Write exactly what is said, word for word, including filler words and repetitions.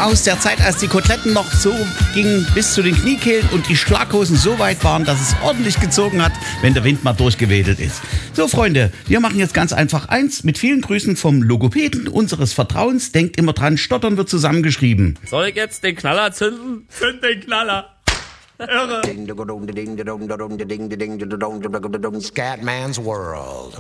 aus der Zeit, als die Koteletten noch so gingen bis zu den Kniekehlen und die Schlaghosen so weit waren, dass es ordentlich gezogen hat, wenn der Wind mal durchgewedelt ist. So, Freunde, wir machen jetzt ganz einfach eins. Mit vielen Grüßen vom Logopäden unseres Vertrauens. Denkt immer dran, Stottern wird zusammengeschrieben. Soll ich jetzt den Knaller zünden? Zünd den Knaller. Irre. Scatman's World.